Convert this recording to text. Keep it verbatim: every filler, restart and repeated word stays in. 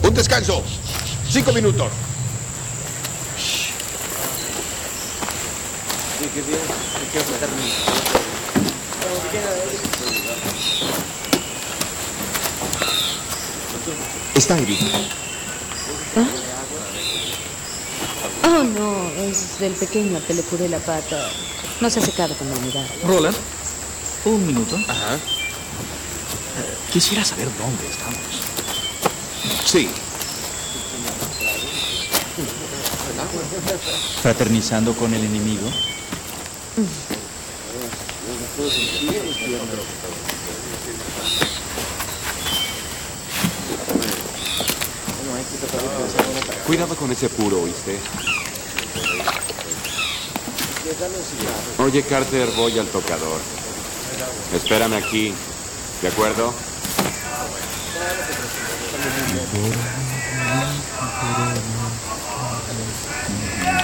Un descanso. Cinco minutos. Está herido. ¿Ah? Oh, no, es del pequeño al que le curé la pata. No se ha secado con la humedad. Roland, un minuto. Ajá. Eh, quisiera saber dónde estamos. Sí. ¿Fraternizando con el enemigo? Cuidado con ese puro, ¿oíste? Oye, Carter, voy al tocador. Espérame aquí, ¿de acuerdo?